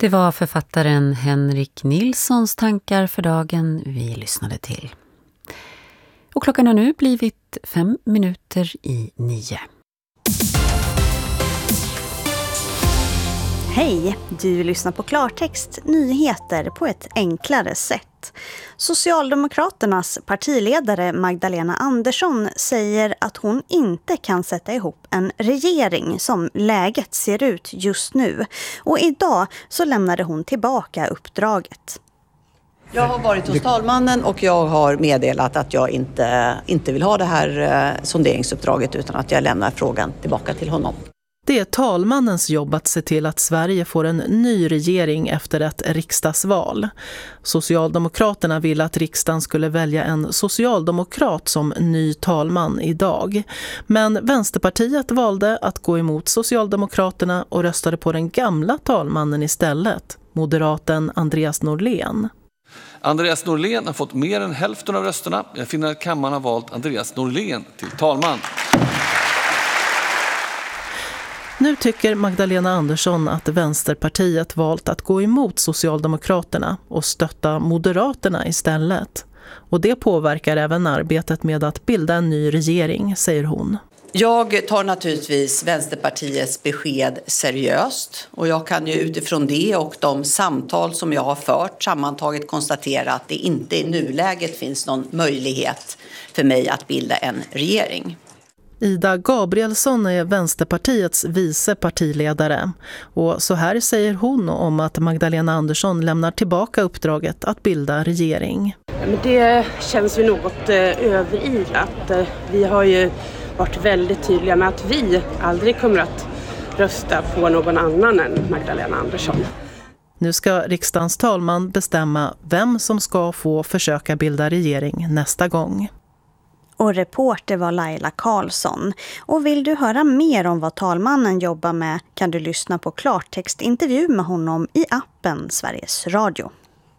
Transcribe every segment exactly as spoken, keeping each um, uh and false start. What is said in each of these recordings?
Det var författaren Henrik Nilssons tankar för dagen vi lyssnade till. Och klockan har nu blivit fem minuter i nio. Hej, du lyssnar på Klartext nyheter på ett enklare sätt. Socialdemokraternas partiledare Magdalena Andersson säger att hon inte kan sätta ihop en regering som läget ser ut just nu. Och idag så lämnade hon tillbaka uppdraget. Jag har varit hos talmannen och jag har meddelat att jag inte, inte vill ha det här eh, sonderingsuppdraget utan att jag lämnar frågan tillbaka till honom. Det är talmannens jobb att se till att Sverige får en ny regering efter ett riksdagsval. Socialdemokraterna ville att riksdagen skulle välja en socialdemokrat som ny talman idag. Men Vänsterpartiet valde att gå emot Socialdemokraterna och röstade på den gamla talmannen istället, moderaten Andreas Norlén. Andreas Norlén har fått mer än hälften av rösterna. Jag finner att kammaren har valt Andreas Norlén till talman. Nu tycker Magdalena Andersson att Vänsterpartiet valt att gå emot Socialdemokraterna och stötta Moderaterna istället. Och det påverkar även arbetet med att bilda en ny regering, säger hon. Jag tar naturligtvis Vänsterpartiets besked seriöst och jag kan ju utifrån det och de samtal som jag har fört sammantaget konstatera att det inte i nuläget finns någon möjlighet för mig att bilda en regering. Ida Gabrielsson är Vänsterpartiets vice partiledare och så här säger hon om att Magdalena Andersson lämnar tillbaka uppdraget att bilda regering. Men det känns ju något eh, överilat. Vi har ju varit väldigt tydliga med att vi aldrig kommer att rösta på någon annan än Magdalena Andersson. Nu ska riksdagens talman bestämma vem som ska få försöka bilda regering nästa gång. Och reporter var Laila Karlsson. Och vill du höra mer om vad talmannen jobbar med kan du lyssna på klartextintervju med honom i appen Sveriges Radio.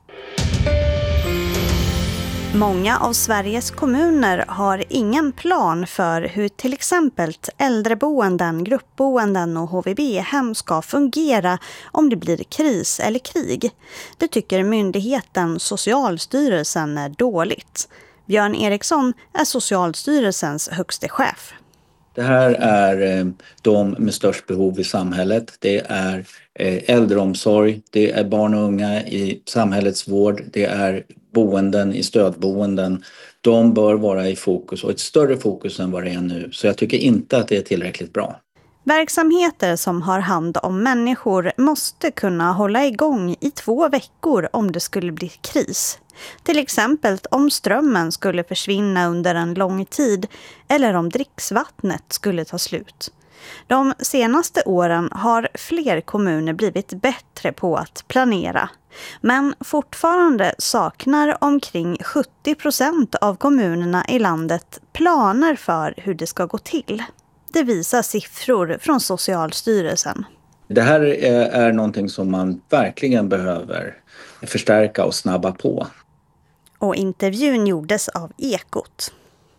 Många av Sveriges kommuner har ingen plan för hur till exempel äldreboenden, gruppboenden och H V B-hem ska fungera om det blir kris eller krig. Det tycker myndigheten Socialstyrelsen är dåligt. Björn Eriksson är Socialstyrelsens högste chef. Det här är de med störst behov i samhället. Det är äldreomsorg, det är barn och unga i samhällets vård, det är boenden i stödboenden. De bör vara i fokus och ett större fokus än vad det är nu. Så jag tycker inte att det är tillräckligt bra. Verksamheter som har hand om människor måste kunna hålla igång i två veckor om det skulle bli kris. Till exempel om strömmen skulle försvinna under en lång tid eller om dricksvattnet skulle ta slut. De senaste åren har fler kommuner blivit bättre på att planera. Men fortfarande saknar omkring sjuttio procent av kommunerna i landet planer för hur det ska gå till. Det visar siffror från Socialstyrelsen. Det här är, är någonting som man verkligen behöver förstärka och snabba på. Och intervjun gjordes av Ekot.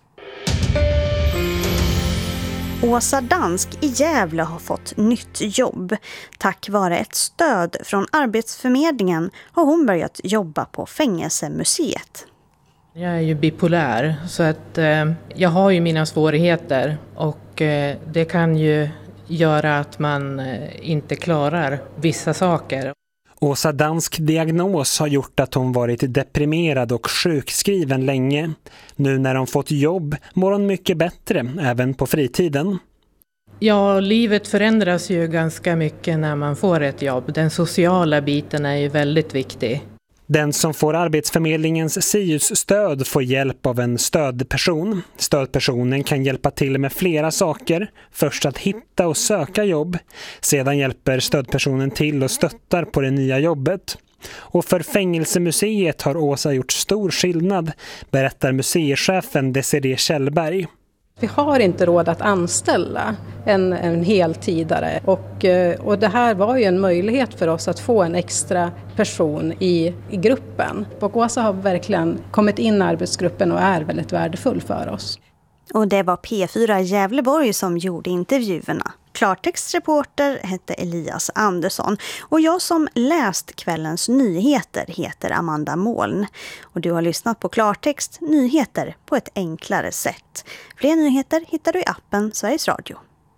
Åsa Dansk i Gävle har fått nytt jobb. Tack vare ett stöd från Arbetsförmedlingen har hon börjat jobba på Fängelsemuseet. Jag är ju bipolär så att eh, jag har ju mina svårigheter och eh, det kan ju göra att man eh, inte klarar vissa saker. Åsa Dansk diagnos har gjort att hon varit deprimerad och sjukskriven länge. Nu när hon fått jobb mår hon mycket bättre, även på fritiden. Ja, livet förändras ju ganska mycket när man får ett jobb. Den sociala biten är ju väldigt viktig. Den som får Arbetsförmedlingens S I U S-stöd får hjälp av en stödperson. Stödpersonen kan hjälpa till med flera saker. Först att hitta och söka jobb. Sedan hjälper stödpersonen till och stöttar på det nya jobbet. Och för Fängelsemuseet har Åsa gjort stor skillnad, berättar museichefen Desiree Kjellberg. Vi har inte råd att anställa en, en heltidare och, och det här var ju en möjlighet för oss att få en extra person i, i gruppen. Och Åsa har verkligen kommit in i arbetsgruppen och är väldigt värdefull för oss. Och det var P fyra Gävleborg som gjorde intervjuerna. Klartextreporter hette Elias Andersson och jag som läst kvällens nyheter heter Amanda Moln. Och du har lyssnat på Klartext nyheter på ett enklare sätt. Fler nyheter hittar du i appen Sveriges Radio.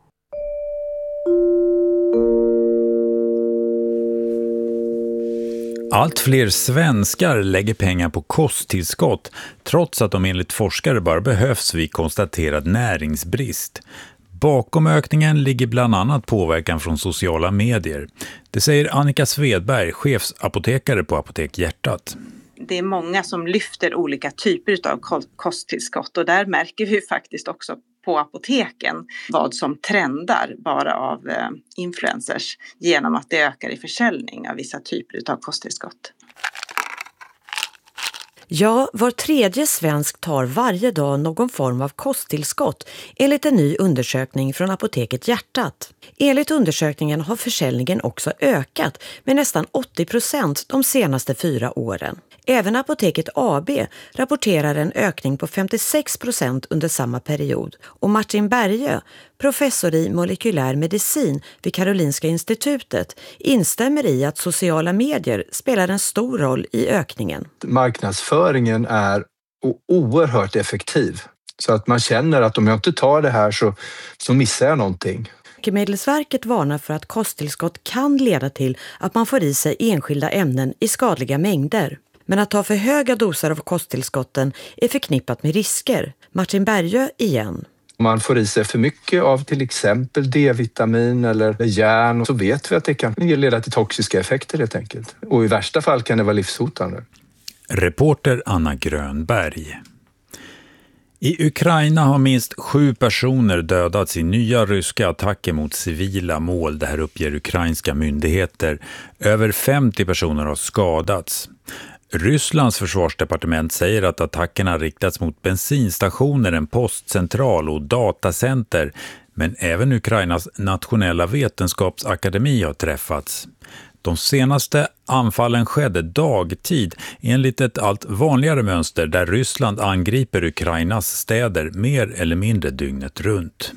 Allt fler svenskar lägger pengar på kosttillskott trots att de enligt forskare bara behövs vid konstaterad näringsbrist. Bakom ökningen ligger bland annat påverkan från sociala medier. Det säger Annika Svedberg, chefsapotekare på Apotek Hjärtat. Det är många som lyfter olika typer av kosttillskott och där märker vi faktiskt också på apoteken vad som trendar bara av influencers genom att det ökar i försäljning av vissa typer av kosttillskott. Ja, var tredje svensk tar varje dag någon form av kosttillskott enligt en ny undersökning från Apoteket Hjärtat. Enligt undersökningen har försäljningen också ökat med nästan åttio procent de senaste fyra åren. Även Apoteket A B rapporterar en ökning på femtiosex procent under samma period. Och Martin Bergö, professor i molekylär medicin vid Karolinska institutet, instämmer i att sociala medier spelar en stor roll i ökningen. Marknadsföringen är oerhört effektiv. Så att man känner att om jag inte tar det här så, så missar jag någonting. Läkemedelsverket varnar för att kosttillskott kan leda till att man får i sig enskilda ämnen i skadliga mängder. Men att ta för höga doser av kosttillskotten är förknippat med risker. Martin Bergö igen. Om man får i sig för mycket av till exempel D-vitamin eller järn så vet vi att det kan leda till toxiska effekter helt enkelt. Och i värsta fall kan det vara livshotande. Reporter Anna Grönberg. I Ukraina har minst sju personer dödats i nya ryska attacker mot civila mål. Det här uppger ukrainska myndigheter. Över femtio personer har skadats. Rysslands försvarsdepartement säger att attackerna riktats mot bensinstationer, en postcentral och datacenter. Men även Ukrainas nationella vetenskapsakademi har träffats. De senaste anfallen skedde dagtid enligt ett allt vanligare mönster där Ryssland angriper Ukrainas städer mer eller mindre dygnet runt.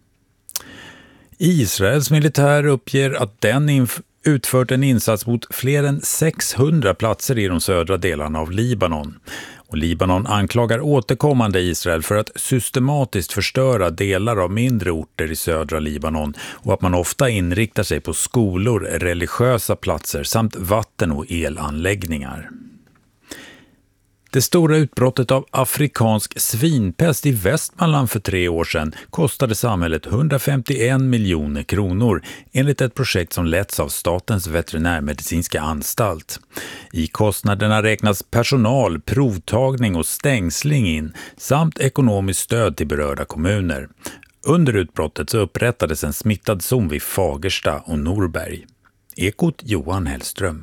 Israels militär uppger att den inf- utfört en insats mot fler än sexhundra platser i de södra delarna av Libanon. Och Libanon anklagar återkommande Israel för att systematiskt förstöra delar av mindre orter i södra Libanon och att man ofta inriktar sig på skolor, religiösa platser samt vatten- och elanläggningar. Det stora utbrottet av afrikansk svinpest i Västmanland för tre år sedan kostade samhället hundrafemtioen miljoner kronor enligt ett projekt som letts av Statens veterinärmedicinska anstalt. I kostnaderna räknas personal, provtagning och stängsling in samt ekonomiskt stöd till berörda kommuner. Under utbrottet så upprättades en smittad zon vid Fagersta och Norberg. Ekot Johan Hellström.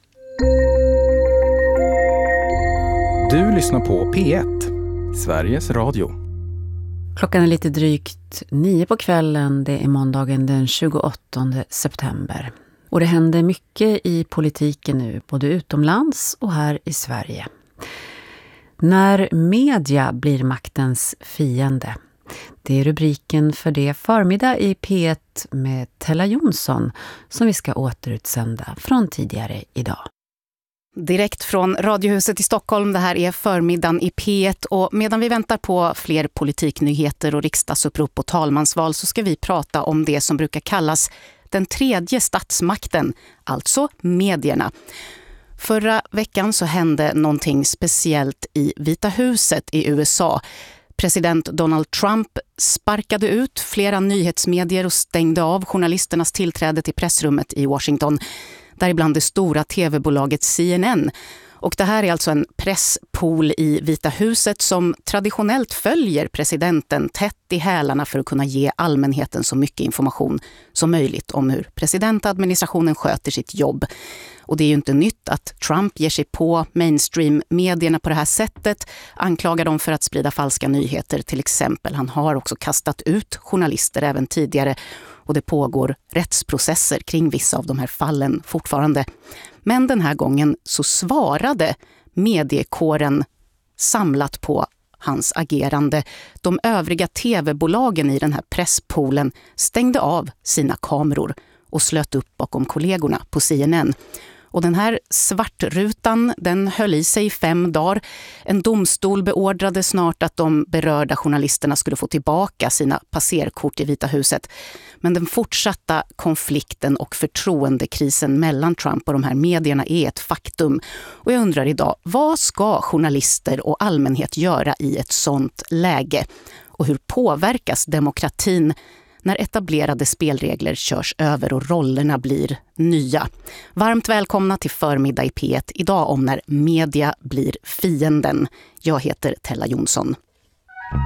Du lyssnar på P ett, Sveriges Radio. Klockan är lite drygt nio på kvällen. Det är måndagen den tjugoåttonde september. Och det händer mycket i politiken nu, både utomlands och här i Sverige. När media blir maktens fiende. Det är rubriken för det förmiddag i P ett med Tella Jonsson som vi ska återutsända från tidigare idag. Direkt från Radiohuset i Stockholm, det här är förmiddagen i P ett och medan vi väntar på fler politiknyheter och riksdagsupprop och talmansval så ska vi prata om det som brukar kallas den tredje statsmakten, alltså medierna. Förra veckan så hände någonting speciellt i Vita huset i U S A. President Donald Trump sparkade ut flera nyhetsmedier och stängde av journalisternas tillträde till pressrummet i Washington. Däribland det stora tv-bolaget C N N. Och det här är alltså en presspool i Vita huset som traditionellt följer presidenten tätt i hälarna för att kunna ge allmänheten så mycket information som möjligt om hur presidentadministrationen sköter sitt jobb. Och det är ju inte nytt att Trump ger sig på mainstream-medierna på det här sättet, anklagar dem för att sprida falska nyheter till exempel. Han har också kastat ut journalister även tidigare och det pågår rättsprocesser kring vissa av de här fallen fortfarande. Men den här gången så svarade mediekåren samlat på hans agerande. De övriga tv-bolagen i den här presspoolen stängde av sina kameror och slöt upp bakom kollegorna på C N N. Och den här svartrutan, den höll i sig i fem dagar. En domstol beordrade snart att de berörda journalisterna skulle få tillbaka sina passerkort i Vita huset. Men den fortsatta konflikten och förtroendekrisen mellan Trump och de här medierna är ett faktum. Och jag undrar idag, vad ska journalister och allmänhet göra i ett sånt läge? Och hur påverkas demokratin när etablerade spelregler körs över och rollerna blir nya? Varmt välkomna till Förmiddag i P ett idag om när media blir fienden. Jag heter Tella Jonsson.